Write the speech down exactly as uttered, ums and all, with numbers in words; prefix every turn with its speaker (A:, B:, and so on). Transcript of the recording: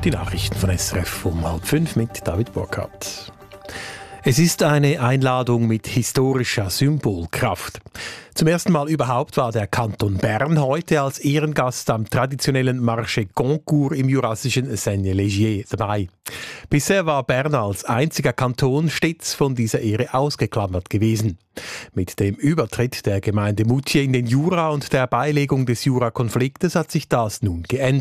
A: Die Nachrichten von S R F um halb fünf mit David Burkhardt. Es ist eine Einladung mit historischer Symbolkraft. Zum ersten Mal überhaupt war der Kanton Bern heute als Ehrengast am traditionellen Marché Concours im jurassischen Seignelay dabei. Bisher war Bern als einziger Kanton stets von dieser Ehre ausgeklammert gewesen. Mit dem Übertritt der Gemeinde Moutier in den Jura und der Beilegung des Jura-Konfliktes hat sich das nun geändert.